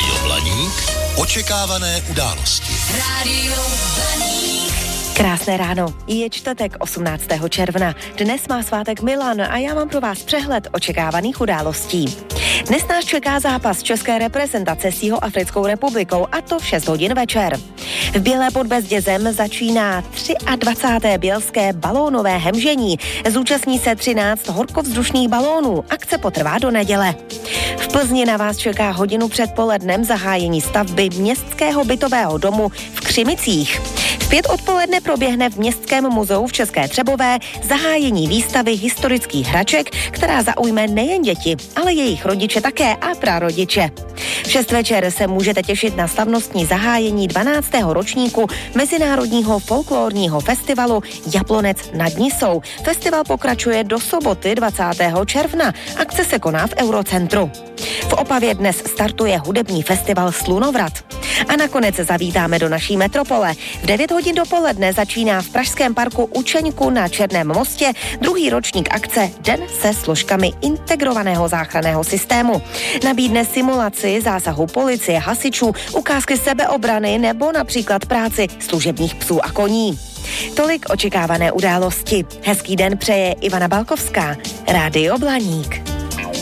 Rádio Blaník. Očekávané události. Rádio Blaník. Krásné ráno, je čtvrtek 18. června. Dnes má svátek Milan a já mám pro vás přehled očekávaných událostí. Dnes nás čeká zápas české reprezentace s Jihoafrickou republikou, a to v 6 hodin večer. V Bělé pod Bezdězem začíná 23. bělské balónové hemžení. Zúčastní se 13 horkovzdušných balónů. Akce potrvá do neděle. V Plzni na vás čeká hodinu před polednem zahájení stavby městského bytového domu v Křimicích. V 5 odpoledne proběhne v Městském muzeu v České Třebové zahájení výstavy historických hraček, která zaujme nejen děti, ale jejich rodiče také a prarodiče. V 6 večer se můžete těšit na slavnostní zahájení 12. ročníku Mezinárodního folklorního festivalu Jablonec nad Nisou. Festival pokračuje do soboty 20. června. Akce se koná v Eurocentru. V Opavě dnes startuje hudební festival Slunovrat. A nakonec zavítáme do naší metropole. V 9 hodin dopoledne začíná v pražském parku Učeňku na Černém mostě druhý ročník akce Den se složkami integrovaného záchranného systému. Nabídne simulaci zásahu policie, hasičů, ukázky sebeobrany nebo například práci služebních psů a koní. Tolik očekávané události. Hezký den přeje Ivana Balkovská. Rádio Blaník.